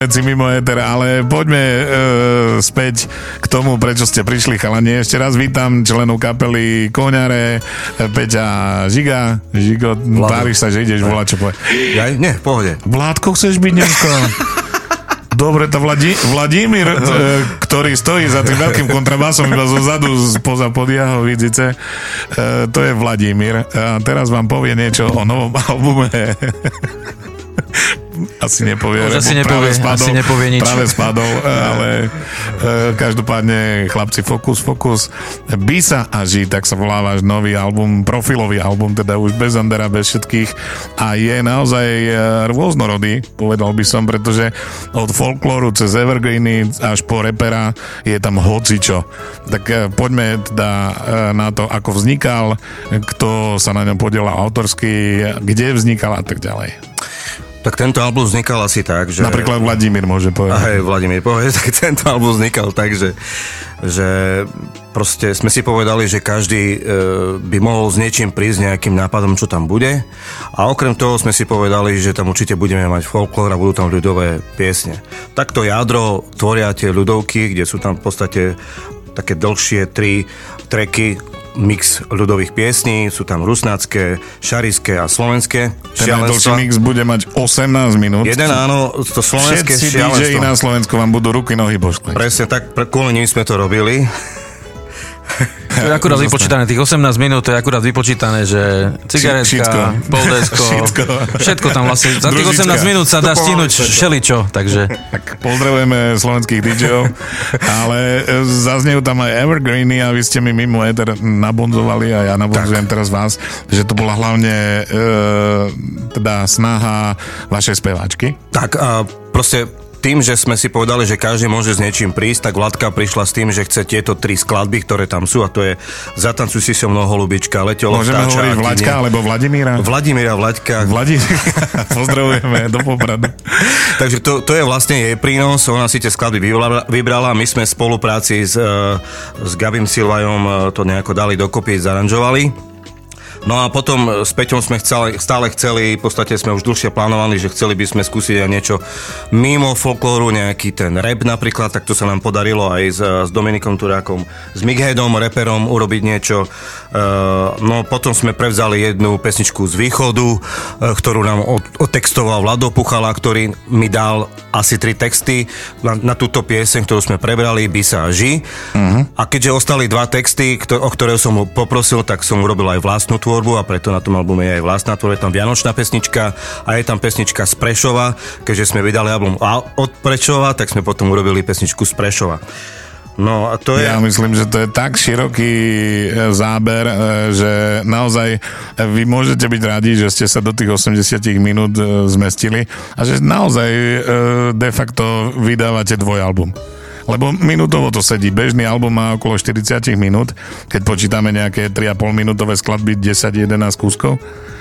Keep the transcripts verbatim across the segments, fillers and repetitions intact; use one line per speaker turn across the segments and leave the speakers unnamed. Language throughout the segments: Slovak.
veci mimo éter, ale poďme e, späť k tomu, prečo ste prišli, chalani. Ešte raz vítam členov kapely Koňare, Peťa Žiga. Žigo, tváriš sa, že ideš volať, čo povie.
Ja, nie, v pohode.
Vládko, chceš byť dneska? Dobre, to Vladi- Vladimír, e, ktorý stojí za tým veľkým kontrabasom iba zo zadu, spoza podiaho, vidíte, e, to je Vladimír. A teraz vám povie niečo o novom albume. Asi nepovie,
Už asi nepovie,
práve spadol,
asi nepovie nič.
práve spadol, ale e, každopádne, chlapci, fokus, fokus. Bisa a ži, tak sa volá váš nový album, profilový album, teda už bez Andera, bez všetkých a je naozaj e, rôznorodý, povedal by som, pretože od folklóru cez evergreeny až po repera je tam hocičo. Tak e, poďme teda e, na to, ako vznikal, kto sa na ňom podielal autorsky, kde vznikal a tak ďalej.
Tak tento album vznikal asi tak, že...
Napríklad Vladimír môže povedať.
Hej, Vladimír povie, tak tento album vznikal tak, že, že proste sme si povedali, že každý e, by mohol s niečím prísť, nejakým nápadom, čo tam bude. A okrem toho sme si povedali, že tam určite budeme mať folklór a budú tam ľudové piesne. Takto jadro tvoria tie ľudovky, kde sú tam v podstate také dlhšie tri tracky, mix ľudových piesní, sú tam rusnácké, šarické a slovenské.
Ten najdlhší mix bude mať osemnásť minút.
Jeden áno, to slovenské
všetci
šialenstvo.
dí džeji na Slovensku vám budú ruky, nohy božkli.
Presne tak, kvôli ním sme to robili.
To je akurát vypočítané, tých osemnásť minút to je akurát vypočítané, že cigaretka, poldesko, všetko tam vlastne, za tých osemnásť minút sa dá stínuť všeličo, takže...
Tak pozdravujeme slovenských dí džejov, ale zaznejú tam aj evergreeny a vy ste mi mimo éter nabonzovali a ja nabonzujem teraz vás, že to bola hlavne e, teda snaha vašej speváčky.
Tak a proste tým, že sme si povedali, že každý môže s niečím prísť, tak Vladka prišla s tým, že chce tieto tri skladby, ktoré tam sú, a to je Zatancuj si so mnou, holubička, Letelo
Môžeme
vtáča.
hovoriť Vlaďka alebo Vladimíra?
Vladimíra, Vlaďka.
Vladimíra, pozdravujeme do Popradu.
Takže to, to je vlastne jej prínos, ona si tie skladby vybrala, vybrala, my sme v spolupráci s, s Gabim Silvajom to nejako dali dokopy, zaranžovali. No a potom s Peťom sme chceli, stále chceli, v podstate sme už dlhšie plánovali, že chceli by sme skúsiť aj niečo mimo folklóru, nejaký ten rap napríklad, tak to sa nám podarilo aj s, s Dominikom Turákom, s Migheadom, reperom urobiť niečo. No potom sme prevzali jednu pesničku z východu, ktorú nám otextoval Vlado Puchala, ktorý mi dal asi tri texty na, na túto pieseň, ktorú sme prebrali, Bisa a ži. Uh-huh. A keďže ostali dva texty, o ktoré som ho poprosil, tak som urobil aj vlastnú tvorbu a preto na tom albume je aj vlastná tvorba. Je tam vianočná pesnička a je tam pesnička z Prešova. Keďže sme vydali album od Prešova, tak sme potom urobili pesničku z Prešova. No a to je...
Ja myslím, že to je tak široký záber, že naozaj vy môžete byť radi, že ste sa do tých osemdesiat minút zmestili a že naozaj de facto vydávate dvojalbum. Lebo minútovo to sedí. Bežný album má okolo štyridsať minút, keď počítame nejaké tri a pol minútové skladby, desať jedenásť kúskov.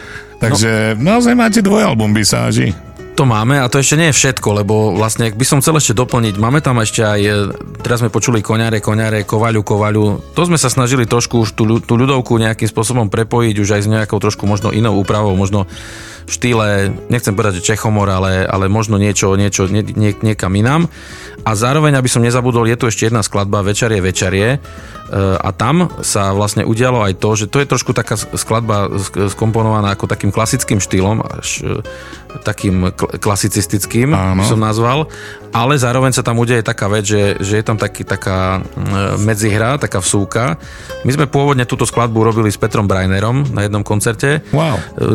Takže no. naozaj máte dvojalbum Bisa a ži.
To máme a to ešte nie je všetko, lebo vlastne, ak by som chcel ešte doplniť, máme tam ešte aj, teraz sme počuli Koňare, Koňare, Kovaľu, Kovaľu, to sme sa snažili trošku už tú, tú ľudovku nejakým spôsobom prepojiť už aj s nejakou trošku možno inou úpravou, možno v štýle, nechcem povedať, že Čechomor, ale, ale možno niečo, niečo nie, nie, niekam inám. A zároveň, aby som nezabudol, je tu ešte jedna skladba Večerie, večerie a tam sa vlastne udialo aj to, že to je trošku taká skladba skomponovaná ako takým klasickým štýlom, až takým klasicistickým, by som nazval, ale zároveň sa tam udeje taká vec, že, že je tam taký, taká medzihra, taká vsúka. My sme pôvodne túto skladbu robili s Petrom Brajnerom na jednom koncerte.
Wow.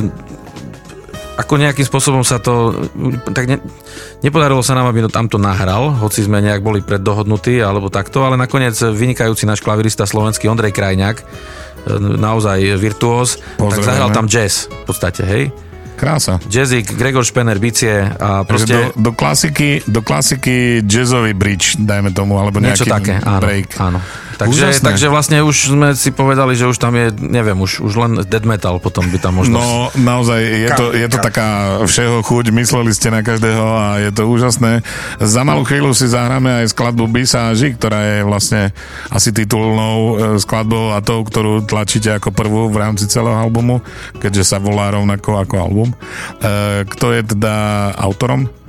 Ako nejakým spôsobom sa to tak ne, nepodarilo sa nám, aby tam to nahral, hoci sme nejak boli preddohodnutí alebo takto, ale nakoniec vynikajúci náš klavirista slovenský Ondrej Krajňák, naozaj virtuós, tak zahral tam jazz v podstate, hej.
Krása.
Jazzik, Gregor Špener, bicie a proste...
Do, do klasiky, do klasiky jazzový bridge, dajme tomu, alebo nejaký
také, áno,
break.
Áno. Takže, takže vlastne už sme si povedali, že už tam je, neviem, už, už len death metal potom by tam možno...
No, naozaj, je to, je to taká všeho chuť, mysleli ste na každého a je to úžasné. Za malú chvíľu si zahráme aj skladbu Bisa a ži, ktorá je vlastne asi titulnou skladbou a tou, ktorú tlačíte ako prvú v rámci celého albumu, keďže sa volá rovnako ako album. Kto je teda autorom?